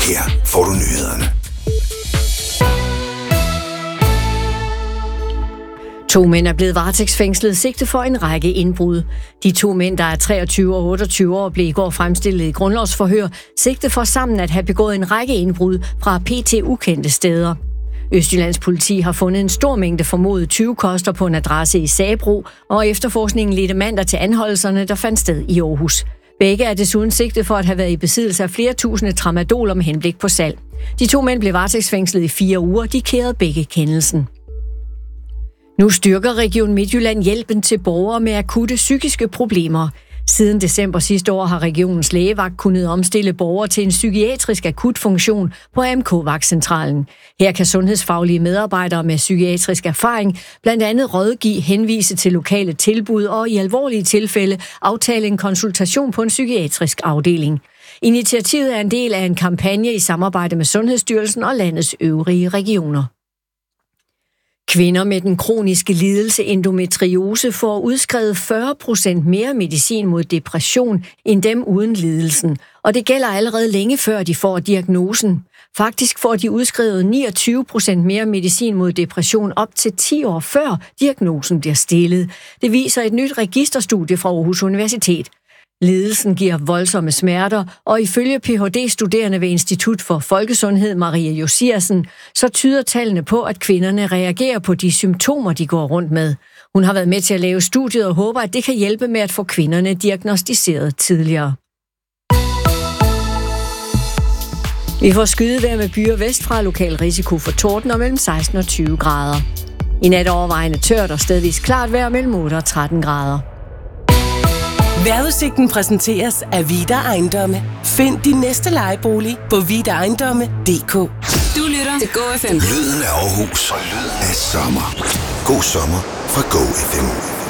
Her får du nyhederne. 2 mænd er blevet varetægtsfængslet sigtet for en række indbrud. De 2 mænd, der er 23 og 28 år, blev i går fremstillet i grundlovsforhør, sigtet for sammen at have begået en række indbrud fra PT ukendte steder. Østjyllands politi har fundet en stor mængde formodede tyvekoster på en adresse i Sabro, og efterforskningen ledte mandag til anholdelserne, der fandt sted i Aarhus. Begge er desuden sigtet for at have været i besiddelse af flere tusinde tramadoler med henblik på salg. De 2 mænd blev varetægtsfængslet i 4 uger. De kærede begge kendelsen. Nu styrker Region Midtjylland hjælpen til borgere med akutte psykiske problemer. Siden december sidste år har regionens lægevagt kunnet omstille borgere til en psykiatrisk akutfunktion på AMK-vagtcentralen. Her kan sundhedsfaglige medarbejdere med psykiatrisk erfaring blandt andet rådgive, henvise til lokale tilbud og i alvorlige tilfælde aftale en konsultation på en psykiatrisk afdeling. Initiativet er en del af en kampagne i samarbejde med Sundhedsstyrelsen og landets øvrige regioner. Kvinder med den kroniske lidelse endometriose får udskrevet 40% mere medicin mod depression end dem uden lidelsen, og det gælder allerede længe før de får diagnosen. Faktisk får de udskrevet 29% mere medicin mod depression op til 10 år før diagnosen bliver stillet. Det viser et nyt registerstudie fra Aarhus Universitet. Lidelsen giver voldsomme smerter, og ifølge Ph.D.-studerende ved Institut for Folkesundhed Maria Josiasen, så tyder tallene på, at kvinderne reagerer på de symptomer, de går rundt med. Hun har været med til at lave studiet og håber, at det kan hjælpe med at få kvinderne diagnosticeret tidligere. Vi får skydevejr med byer vestfra, lokal risiko for torden og mellem 16 og 20 grader. I nat overvejende tørt og stedvis klart vejr mellem 8 og 13 grader. Vejrudsigten præsenteres af Vida Ejendomme. Find din næste lejebolig på vidaejendomme.dk. Du lytter til Go FM. Lyden af Aarhus. Og lyden af sommer. God sommer fra Go FM.